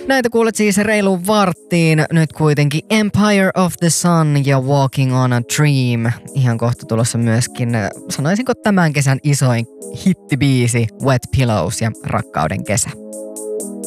Näitä kuulet siis reiluun varttiin. Nyt kuitenkin Empire of the Sun ja Walking on a Dream. Ihan kohta tulossa myöskin, sanoisinko tämän kesän isoin hittibiisi Wet Pillows ja Rakkauden kesä.